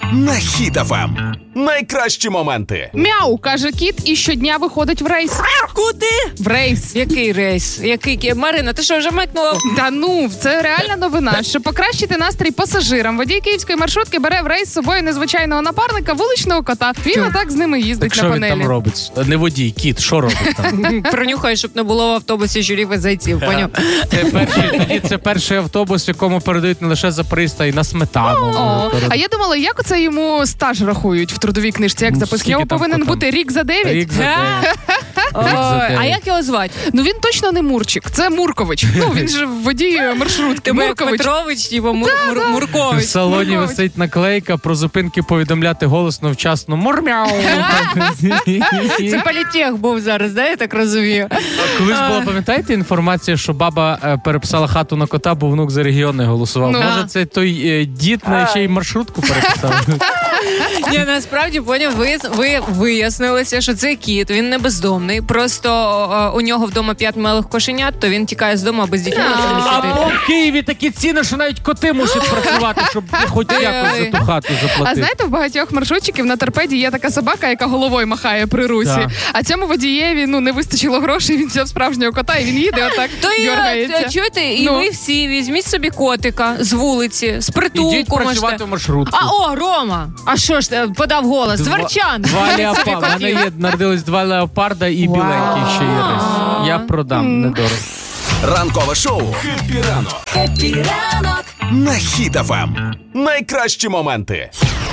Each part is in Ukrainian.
на Хіт ФМ. Найкращі моменти. Мяу, каже кіт, і щодня виходить в рейс. Куди? В рейс. Який рейс? Марина, ти що, вже метнула? Та ну, це реальна новина. Щоб покращити настрій пасажирам, водій київської маршрутки бере в рейс з собою незвичайного напарника, вуличного кота. Він отак з ними їздить Так на що він панелі. там робить? Не водій, кіт, що робить там? Пронюхай, щоб не було в автобусі журів і зайців, поняв? Це перший автобус, в якому передають не лише за приїзд, а й на сметану. О, а я думала, як оце йому стаж рахують в трудовій книжці, як записано? Скільки Його там повинен котам? бути рік за 9? Рік за 9. А як його звати? Ну він точно не Мурчик, це Муркович. Ну він же водій маршрутки. Тебе як Муркович. Петрович, типу В Муркович. салоні Муркович. висить наклейка про зупинки повідомляти голосно вчасно «Мурмяу». Це політех був зараз, да, я так розумію? Колись була, пам'ятаєте, інформація, що баба переписала хату на кота, бо внук за регіони голосував. Ну. Може, це той дід на ще й маршрутку переписав? Ні, насправді, поняв, ви вияснилися, що цей кіт, він не бездомний. Просто у нього вдома 5 малих кошенят, то він тікає з дому, аби з дітьми не сидіти. Або в Києві такі ціни, що навіть коти мусять працювати, щоб хоч якось за ту хату А заплатити. знаєте, в багатьох маршрутчиків на торпеді є така собака, яка головою махає при русі. Так. А цьому водієві не вистачило грошей, він взяв справжнього кота, і він їде отак, То дергається. чуєте, і Ну. ви всі візьміть собі котика з вулиці, з притулку Ідіть працювати можете. в маршрутку. Рома! А що ж, подав голос? Зверчан! Два Собі леопарда. У мене котів. є, народились 2 леопарда і біленький ще є десь. Я продам, недорого. Ранкове шоу «Хеппі ранок» на Хіт ФМ. Найкращі моменти.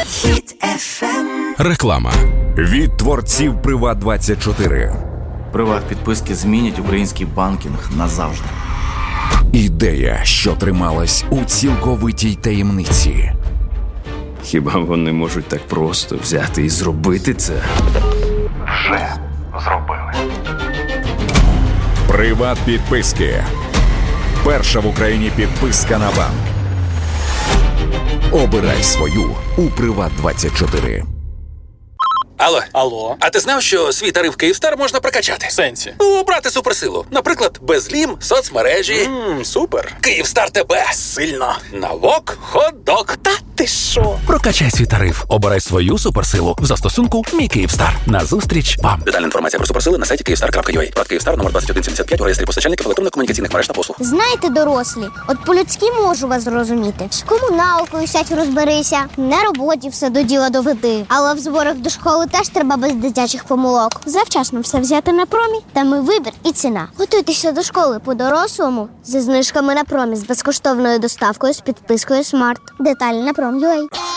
Реклама. Від творців Приват24. Приват-підписки змінять український банкінг назавжди. Ідея, що трималась у цілковитій таємниці. Хіба вони можуть так просто взяти і зробити це? Приват-підписки. Перша в Україні підписка на банк. Обирай свою у Приват24. Алло. А ти знав, що свій тариф Київстар можна прокачати? Сенсі. Обрати суперсилу. Наприклад, безлім, соцмережі. Супер. Київстар тебе. Сильно. Навок, хот-дог. Та ти що? Прокачай свій тариф. Обирай свою суперсилу в застосунку «Мій Київстар». Назустріч вам. Детальна інформація про суперсили на сайті kyivstar.ua. Брат Київстар, номер 2175 у реєстрі постачальників електронно-комунікаційних мереж та послуг. Знаєте, дорослі, от по-людськи можу вас зрозуміти. З комуналкою сядь розберися, на роботі все до діла доведи. Але в зборах до школи теж треба без дитячих помилок. Завчасно все взяти на промі, там і вибір, і ціна. Готуйтеся до школи по-дорослому зі знижками на промі з безкоштовною доставкою з підпискою Смарт. Деталі на Prom.ua.